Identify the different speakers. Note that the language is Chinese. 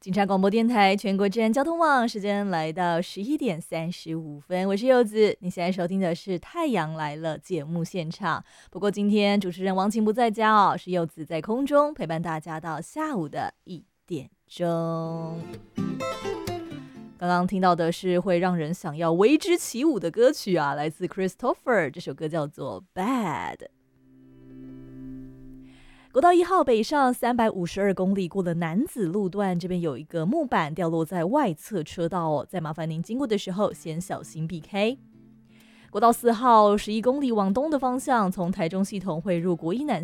Speaker 1: 警察广播电台全国治安交通网，时间来到11:35，我是柚子。你现在收听的是《太阳来了》节目现场。不过今天主持人王晴不在家哦，是柚子在空中陪伴大家到下午的1点钟。刚刚听到的是会让人想要为之起舞的歌曲啊，来自 Christopher， 这首歌叫做 Bad。国道1号北上352公里，过了楠梓路段，这边有一个木板掉落在外侧车道哦，再麻烦您经过的时候先小心避开。国道4号11公里往东的方向，从台中系统汇入国一南